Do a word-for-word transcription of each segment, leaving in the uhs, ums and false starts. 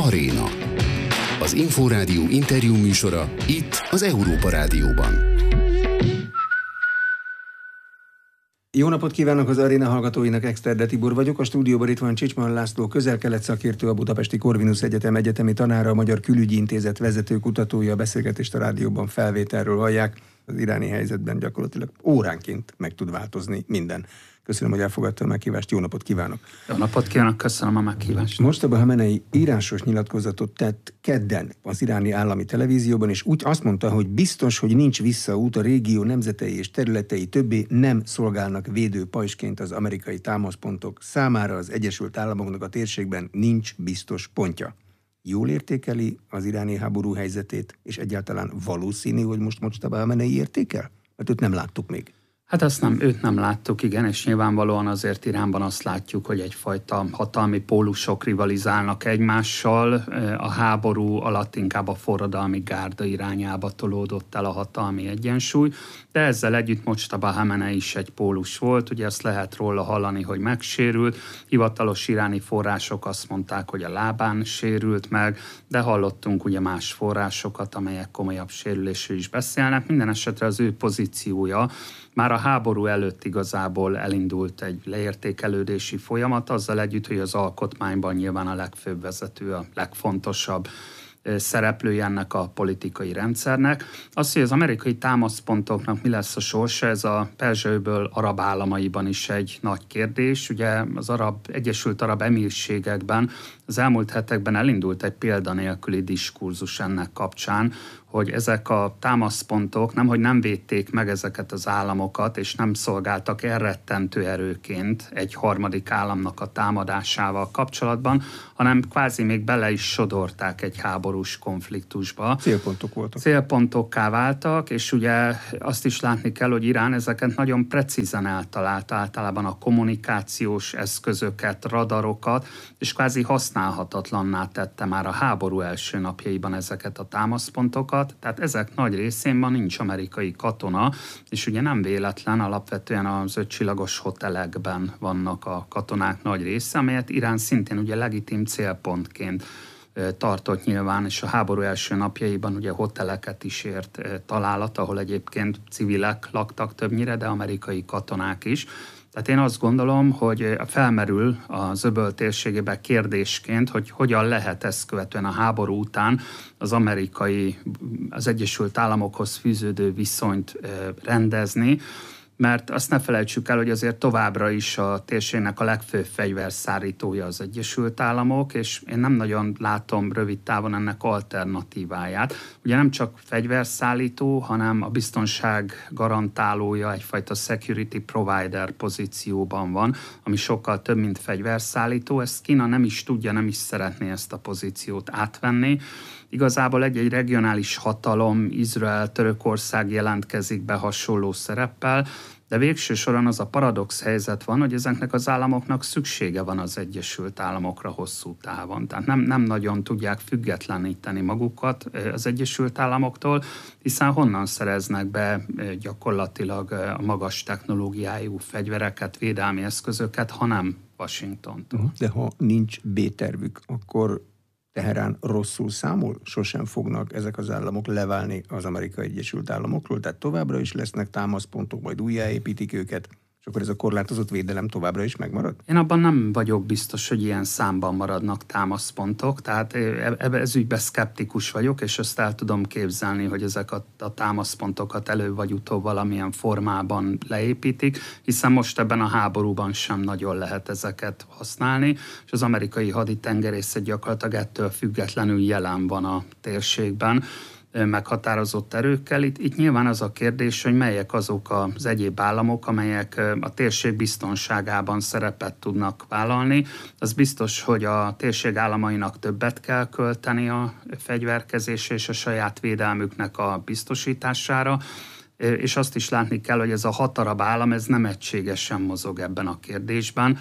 Aréna. Az Inforádió interjú műsora itt az Európa Rádióban. Jó napot kívánok az Aréna hallgatóinak, Exterde Tibor vagyok. A stúdióban itt van Csicsman László, közel-kelet szakértő, a Budapesti Corvinus Egyetem egyetemi tanára, a Magyar Külügyi Intézet vezető kutatója. A beszélgetést a rádióban felvételről hallják. Az iráni helyzetben gyakorlatilag óránként meg tud változni minden. Köszönöm, hogy elfogadta a meghívást. Jó napot kívánok! Jó napot kívánok, köszönöm a meghívást! Mojtaba Hamenei írásos nyilatkozatot tett kedden az iráni állami televízióban, és úgy azt mondta, hogy biztos, hogy nincs visszaút, a régió nemzetei és területei többé nem szolgálnak védő pajsként az amerikai támaszpontok számára, az Egyesült Államoknak a térségben nincs biztos pontja. Jól értékeli az iráni háború helyzetét, és egyáltalán valószínű, hogy most Mojtaba Hamenei értékel? Mert őt nem láttuk még. Hát azt nem, őt nem láttuk, igen, és nyilvánvalóan azért Iránban azt látjuk, hogy egyfajta hatalmi pólusok rivalizálnak egymással. A háború alatt inkább a forradalmi gárda irányába tolódott el a hatalmi egyensúly, de ezzel együtt Mojtaba Hamenei is egy pólus volt, ugye azt lehet róla hallani, hogy megsérült. Hivatalos iráni források azt mondták, hogy a lábán sérült meg, de hallottunk ugye más forrásokat, amelyek komolyabb sérülésről is beszélnek. Minden esetre az ő pozíciója már a háború előtt igazából elindult egy leértékelődési folyamat, azzal együtt, hogy az alkotmányban nyilván a legfőbb vezető, a legfontosabb szereplője ennek a politikai rendszernek. Az, hogy az amerikai támaszpontoknak mi lesz a sorsa, ez a Perzsa-öböl arab államaiban is egy nagy kérdés. Ugye az arab, Egyesült Arab Emírségekben az elmúlt hetekben elindult egy példanélküli diskurzus ennek kapcsán, hogy ezek a támaszpontok nemhogy nem védték meg ezeket az államokat, és nem szolgáltak elrettentő erőként egy harmadik államnak a támadásával kapcsolatban, hanem kvázi még bele is sodorták egy háborús konfliktusba. Célpontok voltak. Célpontokká váltak, és ugye azt is látni kell, hogy Irán ezeket nagyon precízen eltalálta, általában a kommunikációs eszközöket, radarokat, és kvázi használhatatlanná tette már a háború első napjaiban ezeket a támaszpontokat. Tehát ezek nagy részén ma nincs amerikai katona, és ugye nem véletlen, alapvetően az ötcsillagos hotelekben vannak a katonák nagy része, amelyet Irán szintén ugye legitim célpontként tartott nyilván, és a háború első napjaiban ugye hoteleket is ért találat, ahol egyébként civilek laktak többnyire, de amerikai katonák is. Tehát én azt gondolom, hogy felmerül az öböl térségében kérdésként, hogy hogyan lehet ezt követően a háború után az amerikai, az Egyesült Államokhoz fűződő viszonyt rendezni, mert azt ne felejtsük el, hogy azért továbbra is a térségnek a legfőbb fegyverszállítója az Egyesült Államok, és én nem nagyon látom rövid távon ennek alternatíváját. Ugye nem csak fegyverszállító, hanem a biztonság garantálója, egyfajta security provider pozícióban van, ami sokkal több, mint fegyverszállító. Ezt Kína nem is tudja, nem is szeretné ezt a pozíciót átvenni. Igazából egy-egy regionális hatalom, Izrael, Törökország jelentkezik be hasonló szereppel, de végső soron az a paradox helyzet van, hogy ezeknek az államoknak szüksége van az Egyesült Államokra hosszú távon. Tehát nem, nem nagyon tudják függetleníteni magukat az Egyesült Államoktól, hiszen honnan szereznek be gyakorlatilag a magas technológiájú fegyvereket, védelmi eszközöket, hanem Washingtontól. De ha nincs B-tervük, akkor Teherán rosszul számol, sosem fognak ezek az államok leválni az Amerikai Egyesült Államokról, tehát továbbra is lesznek támaszpontok, majd újjáépítik őket, és akkor ez a korlátozott védelem továbbra is megmarad? Én abban nem vagyok biztos, hogy ilyen számban maradnak támaszpontok, tehát ebbe ez ügyben szkeptikus vagyok, és azt el tudom képzelni, hogy ezek a, a támaszpontokat előbb vagy utóbb valamilyen formában leépítik, hiszen most ebben a háborúban sem nagyon lehet ezeket használni, és az amerikai haditengerészet gyakorlatilag ettől függetlenül jelen van a térségben, meghatározott erőkkel. Itt, itt nyilván az a kérdés, hogy melyek azok az egyéb államok, amelyek a térség biztonságában szerepet tudnak vállalni. Az biztos, hogy a térség államainak többet kell költeni a fegyverkezésre és a saját védelmüknek a biztosítására, és azt is látni kell, hogy ez a hat arab állam, ez nem egységesen mozog ebben a kérdésben.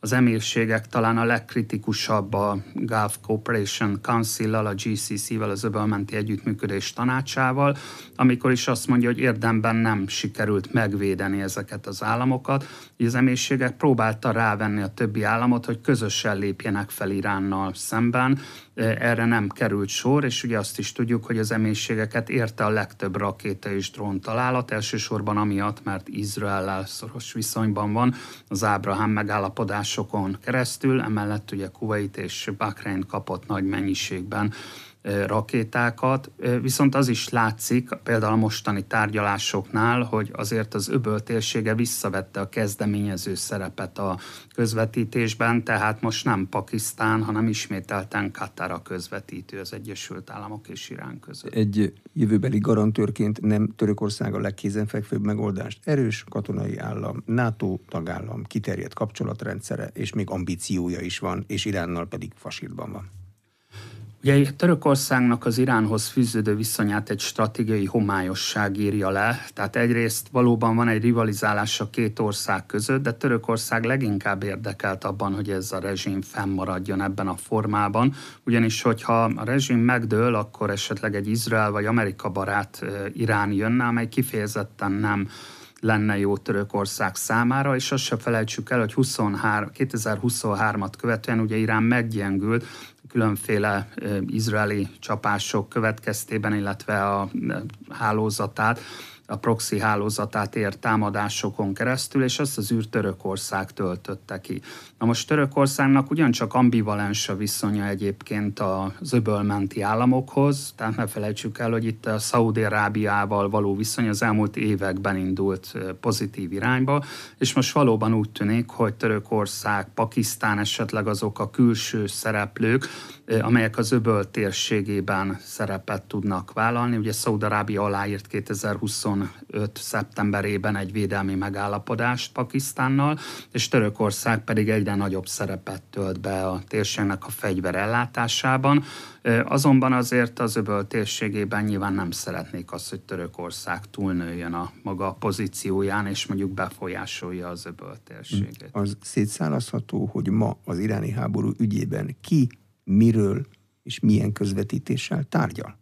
az emírségek talán a legkritikusabb a Gulf Cooperation Council-lal, a gé cé cé-vel, az öbölmenti együttműködés tanácsával, amikor is azt mondja, hogy érdemben nem sikerült megvédeni ezeket az államokat. Az emírségek próbálta rávenni a többi államot, hogy közösen lépjenek fel Iránnal szemben. Erre nem került sor, és ugye azt is tudjuk, hogy az emírségeket érte a legtöbb rakéta és drón találat, elsősorban amiatt, mert Izraellel szoros viszonyban van az Ábrahám megállapodásokon keresztül, emellett ugye Kuvait és Bahrein kapott nagy mennyiségben rakétákat, viszont az is látszik, például a mostani tárgyalásoknál, hogy azért az öböl térsége visszavette a kezdeményező szerepet a közvetítésben, tehát most nem Pakisztán, hanem ismételten Katar a közvetítő az Egyesült Államok és Irán között. Egy jövőbeli garantőrként nem Törökország a legkézenfekvőbb megoldást? Erős katonai állam, NATO tagállam, kiterjedt kapcsolatrendszere, és még ambíciója is van, és Iránnal pedig fasírban van. Ugye Törökországnak az Iránhoz fűződő viszonyát egy stratégiai homályosság írja le, tehát egyrészt valóban van egy rivalizálás a két ország között, de Törökország leginkább érdekelt abban, hogy ez a rezsim fennmaradjon ebben a formában, ugyanis hogyha a rezsim megdől, akkor esetleg egy Izrael vagy Amerika barát Irán jönne, amely kifejezetten nem lenne jó Törökország számára, és azt se felejtsük el, hogy huszonhárom, kétezer-huszonhármat követően ugye Irán meggyengült, különféle izraeli csapások következtében, illetve a hálózatát, a proxy hálózatát ért támadásokon keresztül, és azt az űrt Törökország töltötte ki. Na most Törökországnak ugyancsak ambivalens a viszonya egyébként az öbölmenti államokhoz, tehát ne felejtsük el, hogy itt a Szaúd-Arábiával való viszony az elmúlt években indult pozitív irányba, és most valóban úgy tűnik, hogy Törökország, Pakisztán esetleg azok a külső szereplők, amelyek az öböl térségében szerepet tudnak vállalni. Ugye Szaúd-Arábia aláírt kétezer-huszonöt szeptemberében egy védelmi megállapodást Pakisztánnal, és Törökország pedig egyre nagyobb szerepet tölt be a térségnek a fegyverellátásában. Azonban azért az öböl térségében nyilván nem szeretnék azt, hogy Törökország túlnőjön a maga pozícióján, és mondjuk befolyásolja az öböl térségét. Az szétszállazható, hogy ma az iráni háború ügyében ki, miről és milyen közvetítéssel tárgyal?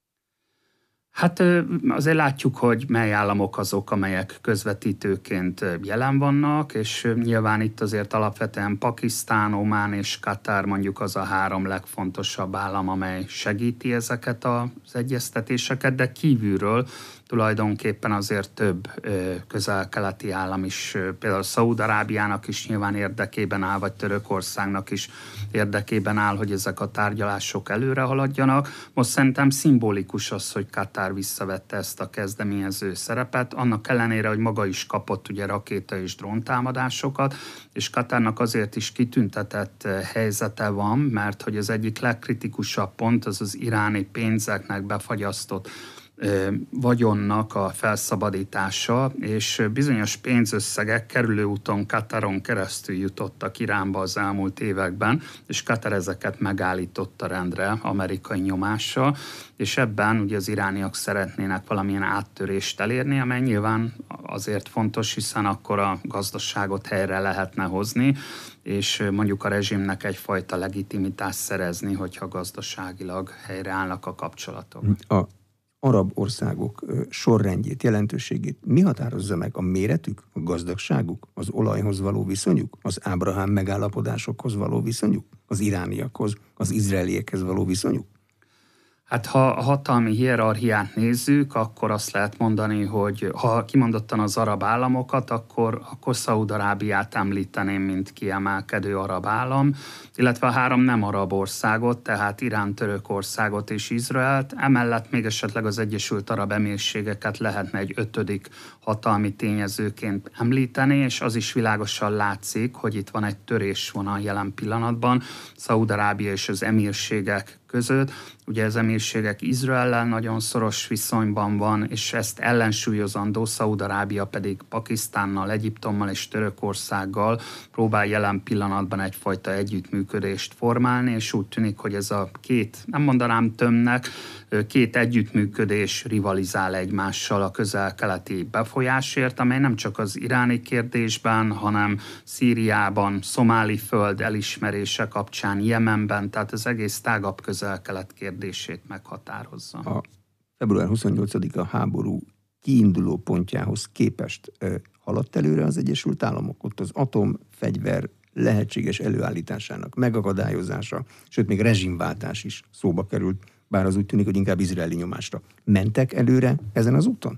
Hát azért látjuk, hogy mely államok azok, amelyek közvetítőként jelen vannak, és nyilván itt azért alapvetően Pakisztán, Omán és Katar mondjuk az a három legfontosabb állam, amely segíti ezeket az egyeztetéseket, de kívülről tulajdonképpen azért több közel-keleti állam is, például Szaúd-Arábiának is nyilván érdekében áll, vagy Törökországnak is érdekében áll, hogy ezek a tárgyalások előre haladjanak. Most szerintem szimbolikus az, hogy Katar visszavette ezt a kezdeményező szerepet, annak ellenére, hogy maga is kapott ugye rakéta és dróntámadásokat, és Katarnak azért is kitüntetett helyzete van, mert hogy az egyik legkritikusabb pont az az iráni pénzeknek befagyasztott vagyonnak a felszabadítása, és bizonyos pénzösszegek kerülőúton Kataron keresztül jutottak Iránba az elmúlt években, és Katar ezeket megállította rendre amerikai nyomással, és ebben ugye az irániak szeretnének valamilyen áttörést elérni, amely nyilván azért fontos, hiszen akkor a gazdaságot helyre lehetne hozni, és mondjuk a rezsimnek egyfajta legitimitást szerezni, hogyha gazdaságilag helyreállnak a kapcsolatok. A arab országok sorrendjét, jelentőségét mi határozza meg? A méretük, a gazdagságuk, az olajhoz való viszonyuk, az Ábrahám megállapodásokhoz való viszonyuk, az irániakhoz, az izraeliekhez való viszonyuk? Hát ha a hatalmi hierarchiát nézzük, akkor azt lehet mondani, hogy ha kimondottan az arab államokat, akkor, akkor Szaúd-Arábiát említeném, mint kiemelkedő arab állam, illetve a három nem arab országot, tehát Irán, Törökországot és Izraelt, emellett még esetleg az Egyesült Arab Emírségeket lehetne egy ötödik hatalmi tényezőként említeni, és az is világosan látszik, hogy itt van egy törésvonal jelen pillanatban. Szaúd-Arábia és az emírségek között. Ugye az emírségek Izraellel nagyon szoros viszonyban van, és ezt ellensúlyozandó Szaúd-Arábia pedig Pakisztánnal, Egyiptommal és Törökországgal próbál jelen pillanatban egyfajta együttműködést formálni, és úgy tűnik, hogy ez a két, nem mondanám tömnek, két együttműködés rivalizál egymással a közel-keleti befolyásért, amely nem csak az iráni kérdésben, hanem Szíriában, Szomáli föld elismerése kapcsán, Jemenben, tehát az egész tágabb közel-kelet kérdését meghatározza. A február huszonnyolcadika háború kiinduló pontjához képest ö, haladt előre az Egyesült Államok? Ott az atomfegyver lehetséges előállításának megakadályozása, sőt még rezsimváltás is szóba került, bár az úgy tűnik, hogy inkább izraeli nyomásra. Mentek előre ezen az úton?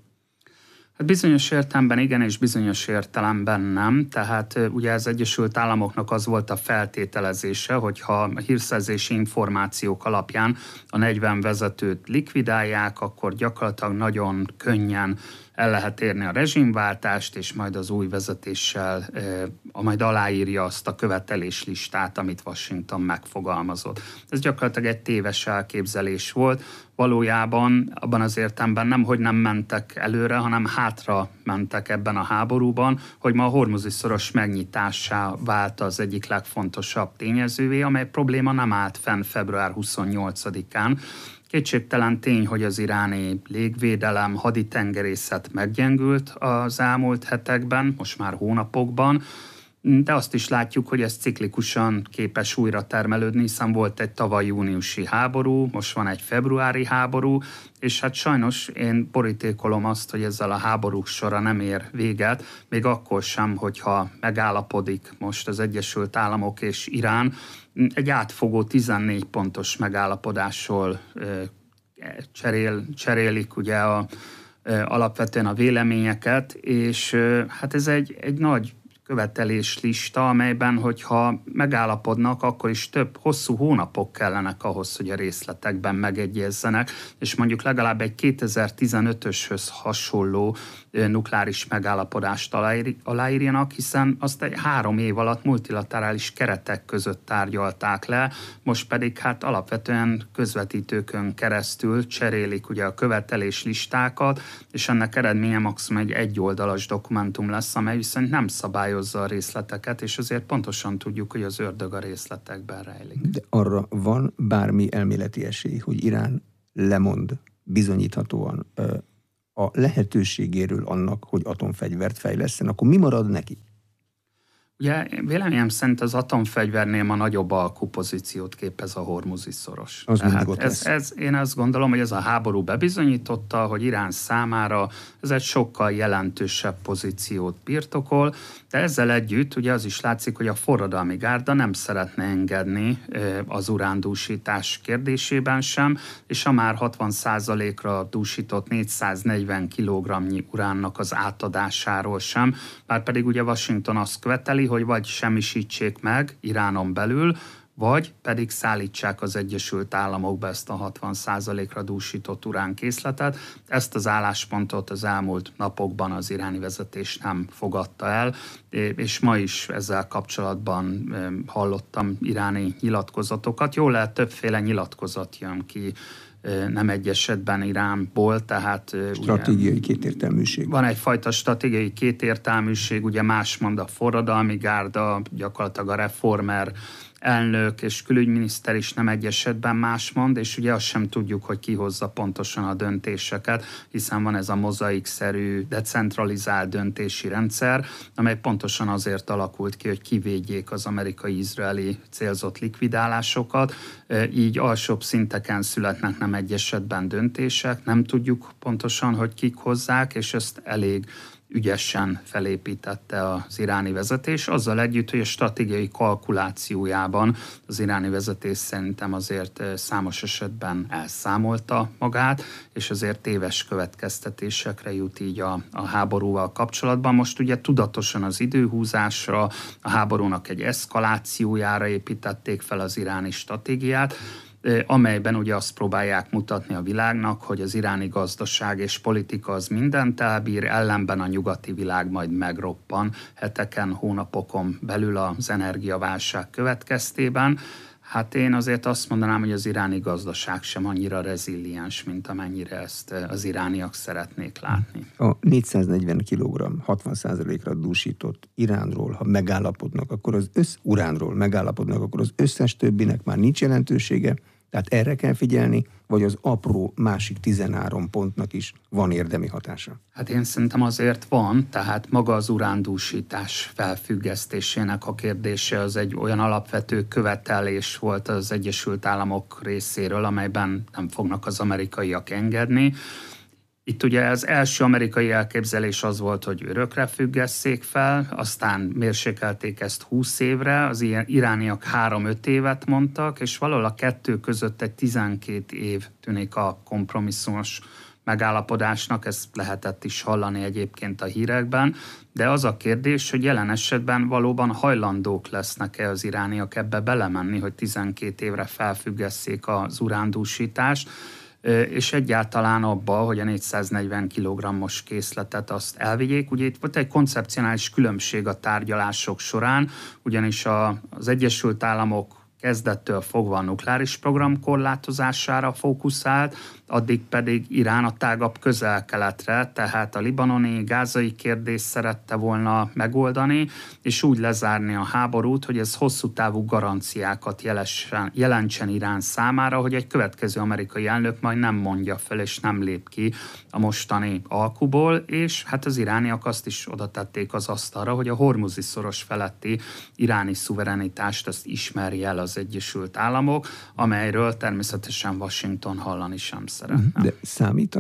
Hát bizonyos értelemben igen, és bizonyos értelemben nem. Tehát ugye az Egyesült Államoknak az volt a feltételezése, hogyha a hírszerzési információk alapján a negyven vezetőt likvidálják, akkor gyakorlatilag nagyon könnyen el lehet érni a rezsimváltást, és majd az új vezetéssel a majd aláírja azt a követeléslistát, amit Washington megfogalmazott. Ez gyakorlatilag egy téves elképzelés volt. Valójában abban az értelemben nem, hogy nem mentek előre, hanem hátra mentek ebben a háborúban, hogy ma a Hormuzi-szoros megnyitásá vált az egyik legfontosabb tényezővé, amely probléma nem állt fenn február huszonnyolcadikán. Kétségtelen tény, hogy az iráni légvédelem, haditengerészet meggyengült az elmúlt hetekben, most már hónapokban, de azt is látjuk, hogy ez ciklikusan képes újra termelődni, hiszen volt egy tavaly júniusi háború, most van egy februári háború, és hát sajnos én borítékolom azt, hogy ezzel a háborúk sora nem ér véget, még akkor sem, hogyha megállapodik most az Egyesült Államok és Irán, egy átfogó tizennégy pontos megállapodásról cserél, cserélik ugye a, alapvetően a véleményeket, és hát ez egy, egy nagy követeléslista, amelyben, hogyha megállapodnak, akkor is több hosszú hónapok kellenek ahhoz, hogy a részletekben megegyezzenek, és mondjuk legalább egy kétezer-tizenötöshöz hasonló nukleáris megállapodást aláírjanak, hiszen azt egy három év alatt multilaterális keretek között tárgyalták le, most pedig hát alapvetően közvetítőkön keresztül cserélik ugye a követeléslistákat, és ennek eredménye maximum egy egyoldalas dokumentum lesz, amely viszont nem szabályozza a részleteket, és azért pontosan tudjuk, hogy az ördög a részletekben rejlik. De arra van bármi elméleti esély, hogy Irán lemond bizonyíthatóan a lehetőségéről annak, hogy atomfegyvert fejleszten, akkor mi marad neki? Ugye véleményem szerint az atomfegyvernél ma nagyobb alkupozíciót képez a Hormuzi-szoros. Az Tehát ez, ez, én azt gondolom, hogy ez a háború bebizonyította, hogy Irán számára ez egy sokkal jelentősebb pozíciót birtokol, de ezzel együtt ugye az is látszik, hogy a forradalmi gárda nem szeretne engedni az urándúsítás kérdésében sem, és a már hatvan százalékra dúsított négyszáznegyven kilogramnyi uránnak az átadásáról sem, bár pedig ugye Washington azt követeli, hogy vagy semmisítsék meg Iránon belül, vagy pedig szállítsák az Egyesült Államokba ezt a hatvan százalékra dúsított uránkészletet. Ezt az álláspontot az elmúlt napokban az iráni vezetés nem fogadta el, és ma is ezzel kapcsolatban hallottam iráni nyilatkozatokat. Jól lehet, többféle nyilatkozat jön ki, nem egy esetben Iránból, tehát... Stratégiai ugye, kétértelműség. Van egyfajta stratégiai kétértelműség, ugye más mond a forradalmi gárda, gyakorlatilag a reformer elnök és külügyminiszter is nem egy esetben más mond, és ugye azt sem tudjuk, hogy ki hozza pontosan a döntéseket, hiszen van ez a mozaikszerű, decentralizált döntési rendszer, amely pontosan azért alakult ki, hogy kivédjék az amerikai-izraeli célzott likvidálásokat, így alsóbb szinteken születnek nem egy esetben döntések, nem tudjuk pontosan, hogy kik hozzák, és ezt elég ügyesen felépítette az iráni vezetés, azzal együtt, hogy a stratégiai kalkulációjában az iráni vezetés szerintem azért számos esetben elszámolta magát, és azért téves következtetésekre jut így a, a háborúval kapcsolatban. Most ugye tudatosan az időhúzásra, a háborúnak egy eszkalációjára építették fel az iráni stratégiát, amelyben ugye azt próbálják mutatni a világnak, hogy az iráni gazdaság és politika az mindent elbír, ellenben a nyugati világ majd megroppan heteken, hónapokon belül az energiaválság következtében. Hát én azért azt mondanám, hogy az iráni gazdaság sem annyira reziliens, mint amennyire ezt az irániak szeretnék látni. A négyszáznegyven kilogramm, hatvan százalékra dúsított Iránról, ha megállapodnak, akkor az össz uránról megállapodnak, akkor az összes többinek már nincs jelentősége, tehát erre kell figyelni, vagy az apró másik tizenhárom pontnak is van érdemi hatása? Hát én szerintem azért van, tehát maga az urándúsítás felfüggesztésének a kérdése az egy olyan alapvető követelés volt az Egyesült Államok részéről, amelyben nem fognak az amerikaiak engedni. Itt ugye az első amerikai elképzelés az volt, hogy örökre függesszék fel, aztán mérsékelték ezt húsz évre, az irániak három-öt évet mondtak, és valahol a kettő között egy tizenkét év tűnik a kompromisszumos megállapodásnak, ezt lehetett is hallani egyébként a hírekben, de az a kérdés, hogy jelen esetben valóban hajlandók lesznek-e az irániak ebbe belemenni, hogy tizenkét évre felfüggesszék az urándúsítást, és egyáltalán abba, hogy a négyszáznegyven kilogrammos készletet azt elvigyék. Ugye itt volt egy koncepcionális különbség a tárgyalások során, ugyanis a, az Egyesült Államok kezdettől fogva a nukleáris program korlátozására fókuszált, addig pedig Irán a tágabb közel-keletre, tehát a libanoni, gázai kérdést szerette volna megoldani, és úgy lezárni a háborút, hogy ez hosszú távú garanciákat jelesen, jelentsen Irán számára, hogy egy következő amerikai elnök majd nem mondja fel, és nem lép ki a mostani alkuból, és hát az irániak azt is oda tették az asztalra, hogy a Hormuzi szoros feletti iráni szuverenitást azt ismerje el az Egyesült Államok, amelyről természetesen Washington hallani sem szeretne. De számít